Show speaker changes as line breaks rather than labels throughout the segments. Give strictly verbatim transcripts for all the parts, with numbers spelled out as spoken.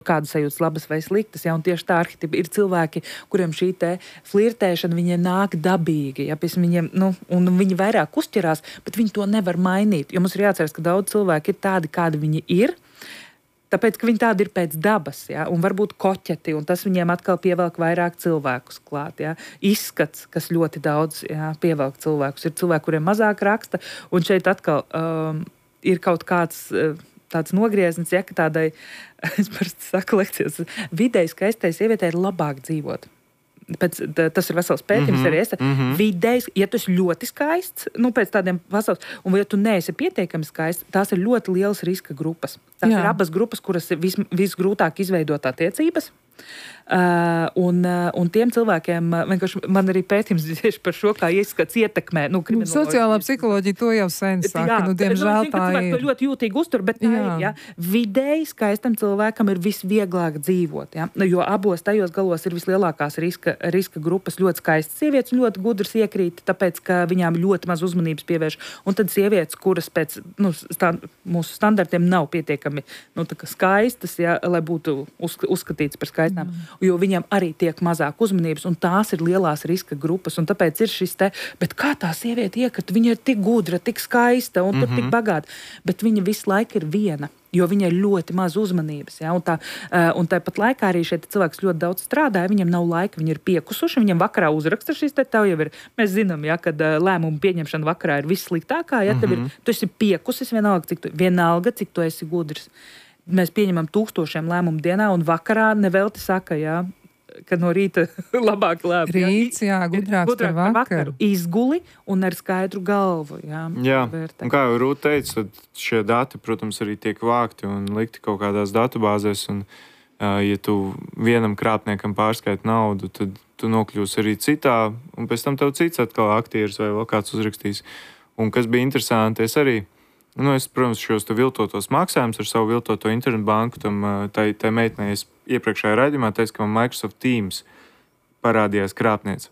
kādas sajūtas labas vai sliktas, ja, un tieši tā arhetipa ir cilvēki, kuriem šī te flirtēšana, viņiem nāk dabīgi, ja, pēc viņiem, nu, un viņi vairāk uzķerās, bet viņi to nevar mainīt, jo mums ir jāatceras, ka daudz cilvēki ir tādi, kādi viņi ir, tāpēc, ka viņi tādi ir pēc dabas, ja, un varbūt koķeti, un tas viņiem atkal pievelk vairāk cilvēkus klāt, ja, izskats, kas ļoti daudz, ja, pievelk cilvēkus, ir cilvēki, kuriem mazāk raksta, un šeit atkal um, ir kaut kāds uh, tāds nogrieznis, ja, ka tādai, es parasti saku lekcijas, vidēji skaistai sievietei ir labāk dzīvot. Pēc, tas ir vesels pētījums, mm -hmm, arī es. Mm -hmm. Vidējs, ja tu esi ļoti skaists, nu pēc tādiem vesels, un ja tu neesi pietiekami skaists, tās ir ļoti lielas riska grupas. Tās Jā. ir abas grupas, kuras ir vis, visgrūtāk izveidot attiecības. Uh, un, uh, un tiem cilvēkiem, uh, vienkārši man arī pētījums tieši par šo, kā ieskats ietekmē, nu, kriminoloģija.
Sociālā psiholoģija to jau sen saka, jā, nu, diemžēl
nu,
tā ir.
To ļoti jūtīgi uztur, bet tā jā. ir, ja. Vidēji skaistam cilvēkam ir visvieglāk dzīvot, ja. Jo abos tajos galos ir vislielākās riska, riska grupas, ļoti skaistas sievietes, ļoti gudras iekrīt, tāpēc, ka viņām ļoti maz uzmanības pievērš. Un tad sievietes, kuras pēc, nu, stand, mūsu standartiem nav pietiekami, nu, tā kā skaistas, ja, lai būtu uz, uzskatīts par skaistām. Mm. Jo viņam arī tiek mazāk uzmanības, un tās ir lielās riska grupas, un tāpēc ir šis te, bet kā tā sieviete iekrita, viņa ir tik gudra, tik skaista, un mm-hmm. tur tik bagāta, bet viņa visu laiku ir viena, jo viņai ir ļoti maz uzmanības, ja, un, tā, un tāpat laikā arī šeit cilvēks ļoti daudz strādāja, viņam nav laika, viņi ir piekusuši, viņam vakarā uzraksta šis te, tev jau ir, mēs zinām, ja, kad lēmumu pieņemšana vakarā ir vissliktākā, ja, tev ir, tu esi piekusis vienalga, cik tu, vienalga, cik tu esi gudrs. Mēs pieņemam tūkstošiem lēmumu dienā, un vakarā nevelti saka, jā, ka no rīta labāk lēma.
Rīts, jā, gudrāks, gudrāk par vakaru.
Izguli un ar skaidru galvu. Jā,
jā. Un kā jau Rūta teica, tad šie dati, protams, arī tiek vākti un likti kaut kādās datubāzēs, un ja tu vienam krāpniekam pārskaiti naudu, tad tu nokļūsi arī citā, un pēc tam tev cits atkal aktieris vai vēl kāds uzrakstīs. Un kas bija interesanti, es arī Nu, es, protams, šos viltotos maksājumus ar savu viltoto internetbanku, tam tai, tai meitnei es iepriekšējā raidījumā teicu, ka man Microsoft Teams parādījās krāpniece.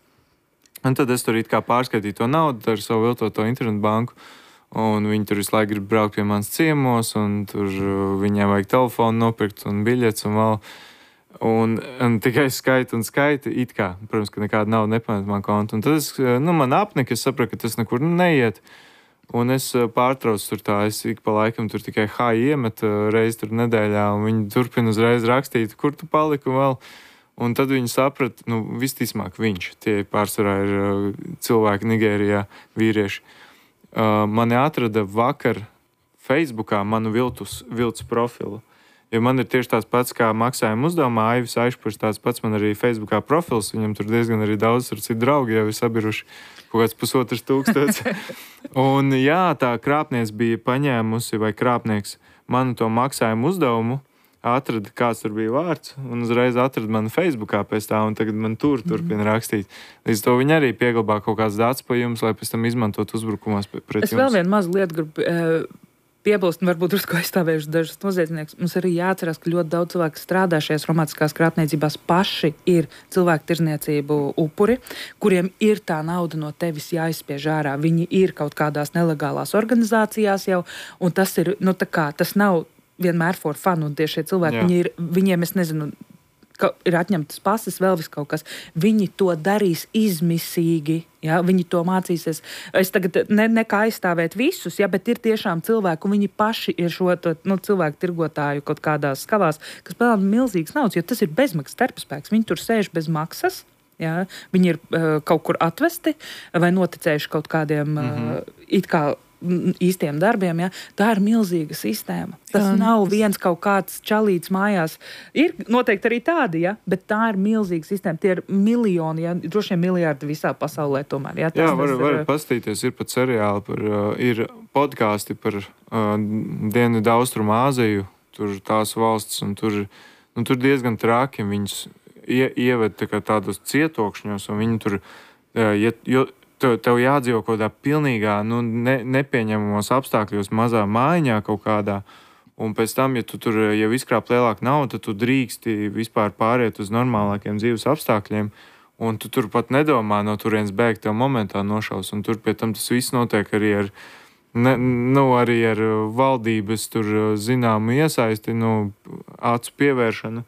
Un tad es tur it kā pārskaitīju to naudu ar savu viltoto internetbanku, un viņi tur visu laiku grib braukt pie manas ciemos, un tur viņiem vajag telefonu nopirkt un biļets un vēl. Un, un tikai skaita un skaita, it kā, protams, ka nekāda nauda nepamet man kontu. Un tad es, nu, man apnika, es sapratu, ka tas nekur neiet. Un es pārtraucu tur tā, es ik pa laikam tur tikai hā iemetu reizi tur nedēļā, un viņi turpina uzreiz rakstīt, kur tu paliki un vēl. Un tad viņi saprata, nu, visticamāk viņš, tie pārsvarā ir cilvēki Nigērijā, vīrieši. Uh, mani atrada vakar Facebookā manu viltus, viltus profilu. Jo man ir tieši tāds pats kā maksājuma uzdevumā, Aivis Aišpurs, tāds pats man arī Facebookā profils, viņam tur diezgan arī daudz, tur citu draugi jau ir sabiruši kaut kāds pusotrs tūkstots. Un jā, tā krāpniece bija paņēmusi, vai krāpnieks, manu to maksājumu uzdevumu, atrada, kāds tur bija vārds, un uzreiz atrada mani Facebookā pēc tā, un tagad man tur turpina rakstīt. Līdz to viņi arī pieglabā kaut kāds dats pa jums, lai pēc tam izmantot uzbrukumos pret
es
jums.
Es vēl vienu mazu lietu gribu uh, piebilst, un varbūt uz ko aizstāvējuši dažus noziedznieks. Mums arī jāatcerās, ka ļoti daudz cilvēku strādā šajās romantiskās krāpniecībās paši ir cilvēku tirzniecību upuri, kuriem ir tā nauda no tevis jāizspiež ārā. Viņi ir kaut kādās nelegālās organizācijās jau, un tas ir, nu tā kā, tas nav vienmēr for fun, un tieši šie cilvēki, viņi ir, viņiem, es nezinu, ka ir atņemtas pases, vēl vis kaut kas. Viņi to darīs izmisīgi, ja? Viņi to mācīsies. Es tagad ne, ne kā aizstāvēt visus, ja? Bet ir tiešām cilvēki, un viņi paši ir šo to, nu, cilvēku tirgotāju kaut kādās skavās, kas pelna milzīgs naudas, jo tas ir bezmaksas darbspēks. Viņi tur sēž bez maksas. Ja? Viņi ir uh, kaut kur atvesti vai noticējuši kaut kādiem mm-hmm. uh, it kā īstiem darbiem, ja? Tā ir milzīga sistēma. Tas Jā, nav viens kaut kāds čalīts mājās. Ir noteikti arī tādi, ja? Bet tā ir milzīga sistēma. Tie ir miljoni, ja? Droši vien miljardi visā pasaulē tomēr. Ja?
Jā, var, var pastīties, ir pat seriāli, par, uh, ir podkāsti par uh, Dienvidu Austrumu Āziju, tur tās valsts, un tur, nu, tur diezgan traki viņus ie, ieved tā kā tādos cietokšņos, un viņi tur, uh, ja, jo, Tev, tev jādzīvo kaut kādā pilnīgā, nu, ne, nepieņemamos apstākļos, mazā mājiņā kaut kādā, un pēc tam, ja tu tur jau izkrāp lielāku naudu, tad tu drīksti vispār pāriet uz normālākiem dzīves apstākļiem, un tu tur pat nedomā no turienes bēgt, tev momentā nošaus, un tur pie tam tas viss notiek arī ar, ne, nu, arī ar valdības tur zināmu iesaisti, nu, acu pievēršanu.